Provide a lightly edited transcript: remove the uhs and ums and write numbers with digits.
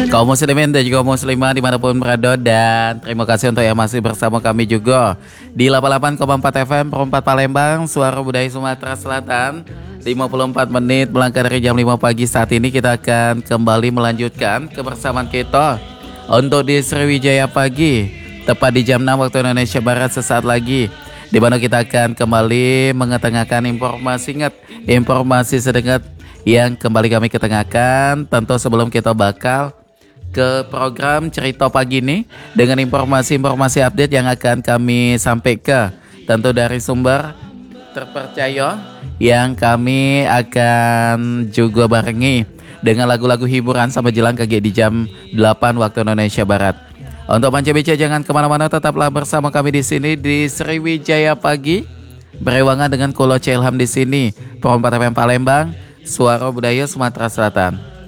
kaum muslimin dan juga muslimah dimanapun berada. Dan terima kasih untuk yang masih bersama kami juga di 88,4 FM Perempat Palembang, Suara Budaya Sumatera Selatan. 54 menit melangkah dari jam 5 pagi saat ini, kita akan kembali melanjutkan kebersamaan kita untuk di Sriwijaya Pagi, tepat di jam 6 waktu Indonesia Barat sesaat lagi, di mana kita akan kembali mengetengahkan informasi sedengat yang kembali kami ketengahkan. Tentu sebelum kita bakal ke program cerita pagi ini dengan informasi-informasi update yang akan kami sampaikan tentu dari sumber terpercaya, yang kami akan juga barengi dengan lagu-lagu hiburan sampai jelang KG di jam 8 waktu Indonesia Barat. Untuk Panca jangan kemana-mana, tetaplah bersama kami di sini di Sriwijaya Pagi, berewangan dengan Kulo Ilham di sini, Perempat FM Palembang, Suara Budaya Sumatera Selatan.